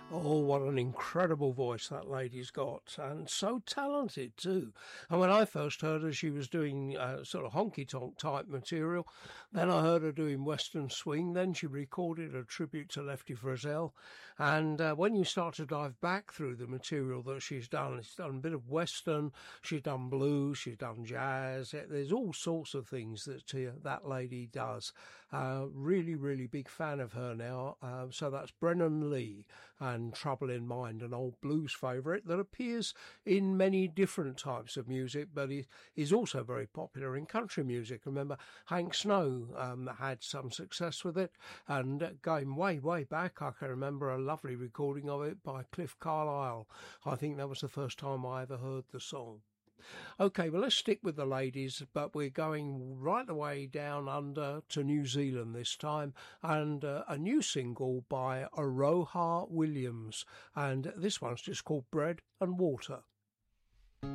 Oh, what an incredible voice that lady's got, and so talented too. And when I first heard her, she was doing sort of honky-tonk type material. Then I heard her doing Western swing. Then she recorded a tribute to Lefty Frizzell. And when you start to dive back through the material that she's done a bit of Western, she's done blues, she's done jazz. There's all sorts of things that that lady does. Really, really big fan of her now. So that's Brennan Lee and Trouble in Mind, an old blues favourite that appears in many different types of music, but is also very popular in country music. Remember, Hank Snow had some success with it, and going way, way back, I can remember a lovely recording of it by Cliff Carlisle. I think that was the first time I ever heard the song. Okay, well, let's stick with the ladies, but we're going right the way down under to New Zealand this time, and a new single by Aroha Williams, and this one's just called Bread and Water.